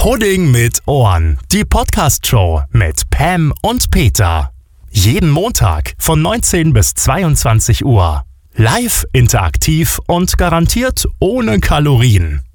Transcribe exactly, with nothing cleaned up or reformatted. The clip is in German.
Pudding mit Ohren. Die Podcast-Show mit Pam und Peter. Jeden Montag von neunzehn bis zweiundzwanzig Uhr. Live, interaktiv und garantiert ohne Kalorien.